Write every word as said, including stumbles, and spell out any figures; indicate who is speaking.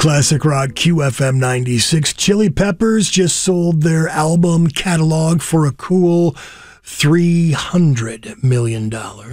Speaker 1: Classic Rock Q F M ninety-six. Chili Peppers just sold their album catalog for a cool three hundred million dollars.